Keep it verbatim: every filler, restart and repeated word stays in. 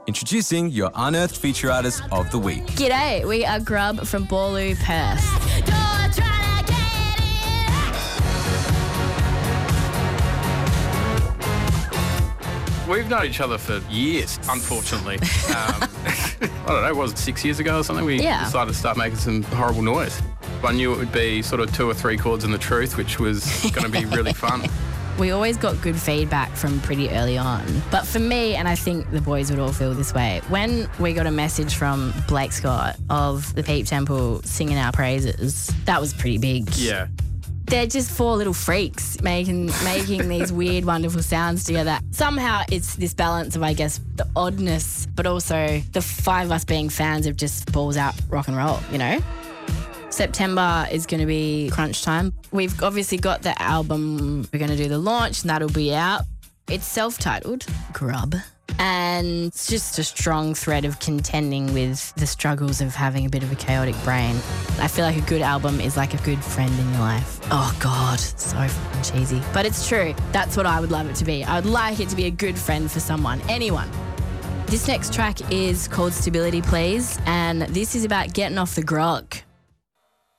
Introducing your unearthed feature artist of the week. G'day, we are Grub from Boorloo, Perth. We've known each other for years, unfortunately. um, I don't know, was it six years ago or something? We Yeah. decided to start making some horrible noise. I knew it would be sort of two or three chords in the truth, which was going to be really fun. We always got good feedback from pretty early on. But for me, and I think the boys would all feel this way, when we got a message from Blake Scott of the Peep Temple singing our praises, that was pretty big. Yeah. They're just four little freaks making making these weird, wonderful sounds together. Somehow it's this balance of, I guess, the oddness, but also the five of us being fans of just balls out rock and roll, you know? September is going to be crunch time. We've obviously got the album. We're going to do the launch and that'll be out. It's self-titled, Grub. And it's just a strong thread of contending with the struggles of having a bit of a chaotic brain. I feel like a good album is like a good friend in your life. Oh, God, so fucking cheesy. But it's true. That's what I would love it to be. I would like it to be a good friend for someone, anyone. This next track is called Stability Please, and this is about getting off the grog.